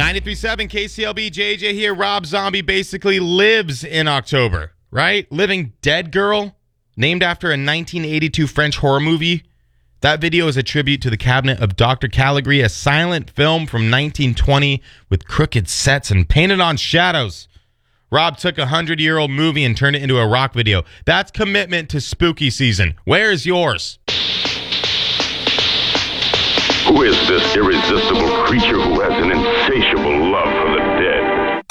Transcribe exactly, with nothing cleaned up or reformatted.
ninety-three point seven K C L B, J J here. Rob Zombie basically lives in October, right? Living Dead Girl, named after a nineteen eighty-two French horror movie. That video is a tribute to the Cabinet of Doctor Caligari, a silent film from nineteen twenty with crooked sets and painted on shadows. Rob took a hundred-year-old movie and turned it into a rock video. That's commitment to spooky season. Where's yours? Who is this irresistible creature who has an insatiable